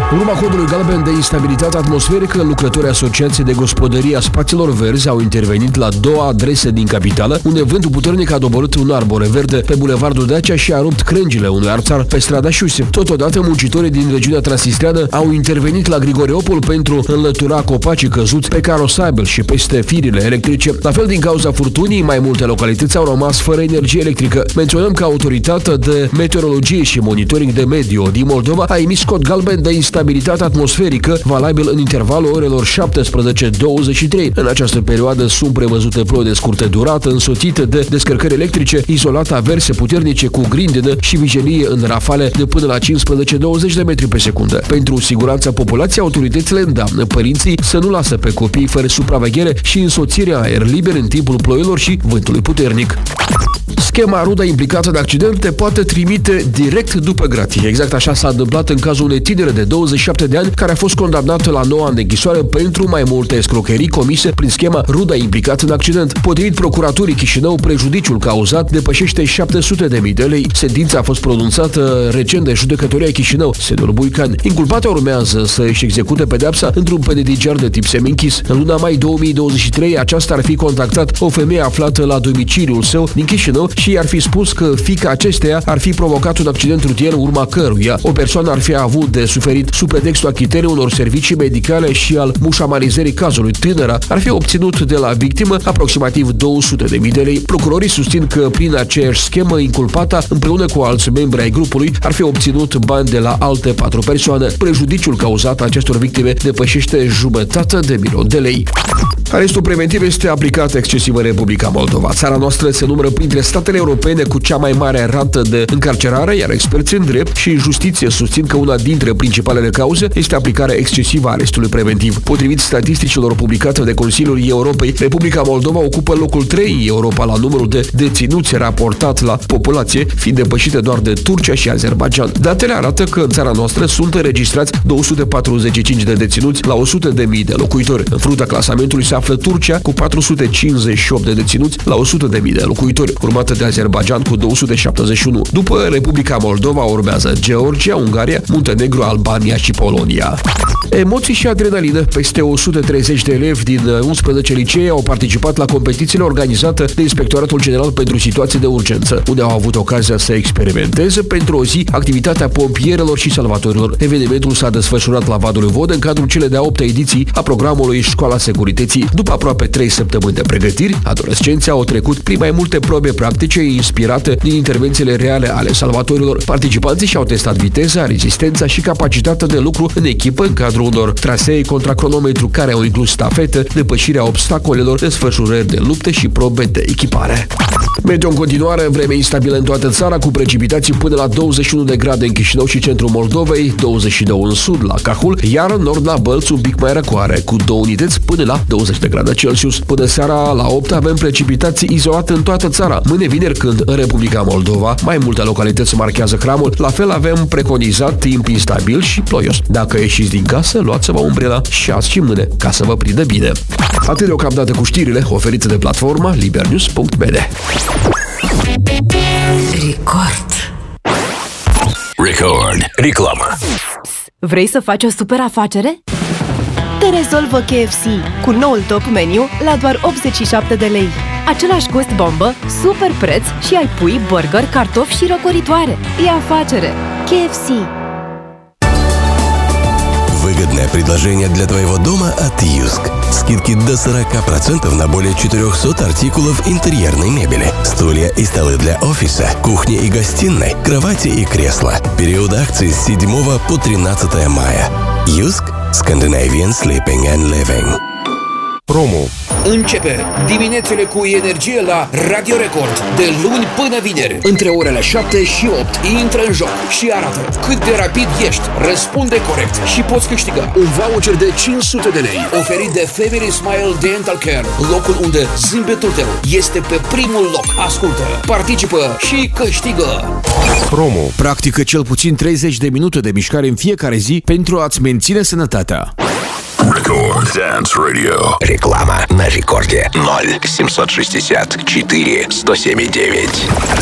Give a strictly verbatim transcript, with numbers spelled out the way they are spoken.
În urma codului galben de instabilitate atmosferică, lucrătorii Asociației de Gospodărie a Spațiilor Verzi au intervenit la două adrese din capitală, unde vântul puternic a doborât un arbore verde pe bulevardul Dacia și a rupt crengile unui arțar pe strada Șuse. Totodată, muncitorii din regiunea Transnistreană au intervenit la Grigoreopol pentru înlătura copacii căzuți pe carosabil și peste firile electrice. La fel, din cauza furtunii, mai multe localități au rămas fără energie electrică. Menționăm că Autoritatea de Meteorologie și Monitoring de Mediu din Moldova a emis cod galben de instabilitate atmosferică, valabil în intervalul orelor șaptesprezece douăzeci și trei. În această perioadă sunt prevăzute ploi de scurtă durată, însoțite de descărcări electrice, izolate averse puternice cu grindină și vijelie în rafale de până la cincisprezece douăzeci de metri pe secundă. Pentru siguranța populației, autoritățile îndeamnă părinții să nu lasă pe copii fără supraveghere și însoțirea aer liber în timpul ploilor și vântului puternic. Schema ruda implicată în accident te poate trimite direct după gratie. Exact așa s-a întâmplat în cazul unei tinere de douăzeci și șapte de ani care a fost condamnată la nouă ani de închisoare pentru mai multe escrocherii comise prin schema ruda implicată în accident. Potrivit procuraturii Chișinău, prejudiciul cauzat depășește șapte sute de mii de lei. Sentința a fost pronunțată recent de Judecătoria Chișinău, sediul Buican. Inculpata urmează să își execute pedeapsa într-un penitenciar de tip semi-închis. În luna mai două mii douăzeci și trei, aceasta ar fi contactat o femeie aflată la domiciliul său din Chișinău și i-ar fi spus că fiica acesteia ar fi provocat un accident rutier, în urma căruia o persoană ar fi avut de suferit sub pretextul achitării unor servicii medicale și al mușamarizării cazului. Tânăra ar fi obținut de la victimă aproximativ două sute de mii de lei. Procurorii susțin că prin aceeași schemă, inculpata împreună cu alți membri ai grupului ar fi obținut bani de la alte patru persoane. Prejudiciul cauzat acestor victime depășește jumătate de milion de lei. Arestul preventiv este aplicat excesiv în Republica Moldova. Țara noastră se numără printre statele europene cu cea mai mare rată de încarcerare, iar experții în drept și justiție susțin că una dintre principalele cauze este aplicarea excesivă a arestului preventiv. Potrivit statisticilor publicate de Consiliul Europei, Republica Moldova ocupă locul trei în Europa la numărul de deținuți raportat la populație, fiind depășite doar de Turcia și Azerbaidjan. Datele arată că în țara noastră sunt înregistrați două sute patruzeci și cinci de deținuți la o sută de mii de locuitori. În fruntea clasamentului se află Turcia cu patru sute cincizeci și opt de deținuți la o sută de mii de locuitori, urmată de Azerbaidjan cu două sute șaptezeci și unu. După Republica Moldova urmează Georgia, Ungaria, Muntenegru, Albania și Polonia. Emoții și adrenalină. Peste o sută treizeci de elevi din unsprezece licee au participat la competițiile organizate de Inspectoratul General pentru Situații de Urgență, unde au avut ocazia să experimenteze pentru o zi activitatea pompierelor și salvatorilor. Evenimentul s-a desfășurat la Vadul Vod în cadrul cele de-a opta ediții a programului Școala Securității. După aproape trei săptămâni de pregătiri, adolescenții au trecut prin mai multe probe practice inspirate din intervențiile reale ale salvatorilor. Participanții și-au testat viteza, rezistența și capacitatea de lucru în echipă în cadrul unor trasee contra cronometru care au inclus stafete, depășirea obstacolelor, desfășurări de lupte și probe de echipare. Meteo în continuare, vreme instabilă în toată țara, cu precipitații până la douăzeci și unu de grade în Chișinău și centrul Moldovei, douăzeci și doi în sud la Cahul, iar în nord la Bălți un pic mai răcoare, cu două unități până la douăzeci de grade Celsius. Până seara la opt avem precipitații izolate în toată țara. Mâine vineri, când în Republica Moldova mai multe localități marchează hramul, la fel avem preconizat timp instabil și ploios. Dacă ieșiți din casă, luați-vă umbrela și azi și mâine, ca să vă prindă bine. Atât deocamdată cu știrile oferite de platforma libernews punct b d. Record. Record. Reclamă. Vrei să faci o super afacere? Te rezolvă K F C cu noul top meniu la doar optzeci și șapte de lei. Același gust bombă, super preț și ai pui, burger, cartofi și răcoritoare. E afacere. K F C. Выгодное предложение для твоего дома от Юск. Скидки до сорок процентов на более четыреста артикулов интерьерной мебели. Стулья и столы для офиса, кухни и гостиной, кровати и кресла. Период акций с седьмого по тринадцатое мая. Юск Scandinavian Sleeping and Living. Promo. Începe diminețile cu energie la Radio Record de luni până vineri, între orele șapte și opt. Intră în joc și arată cât de rapid ești, răspunde corect și poți câștiga un voucher de cinci sute de lei oferit de Family Smile Dental Care, locul unde zâmbetul tău este pe primul loc. Ascultă, participă și câștigă. Promo. Practică cel puțin treizeci de minute de mișcare în fiecare zi pentru a-ți menține sănătatea. Record Dance Radio. Реклама на рекорде ноль семьсот шестьдесят четыре сто семь девять.